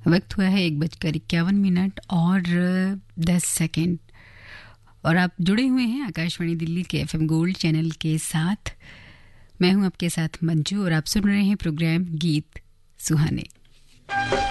वक्त हुआ है 1:51 और 10 सेकेंड और आप जुड़े हुए हैं आकाशवाणी दिल्ली के FM गोल्ड चैनल के साथ। मैं हूं आपके साथ मंजू और आप सुन रहे हैं प्रोग्राम गीत सुहाने।